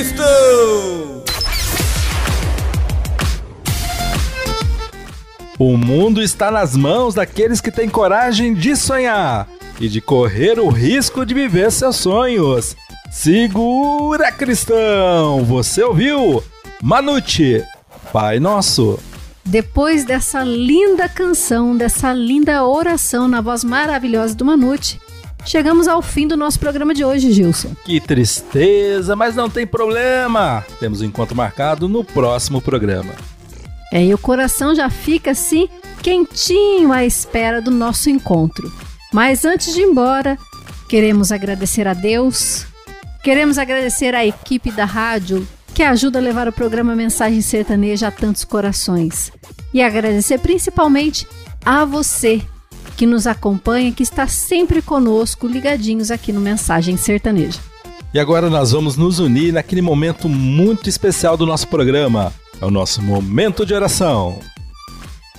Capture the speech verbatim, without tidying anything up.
cristão! O mundo está nas mãos daqueles que têm coragem de sonhar e de correr o risco de viver seus sonhos. Segura, cristão! Você ouviu? Manute, Pai Nosso. Depois dessa linda canção, dessa linda oração na voz maravilhosa do Manute, chegamos ao fim do nosso programa de hoje, Gilson. Que tristeza, mas não tem problema. Temos um encontro marcado no próximo programa. É, e o coração já fica assim, quentinho à espera do nosso encontro. Mas antes de ir embora, queremos agradecer a Deus, queremos agradecer à equipe da rádio que ajuda a levar o programa Mensagem Sertaneja a tantos corações. E agradecer principalmente a você que nos acompanha, que está sempre conosco, ligadinhos aqui no Mensagem Sertaneja. E agora nós vamos nos unir naquele momento muito especial do nosso programa. É o nosso momento de oração.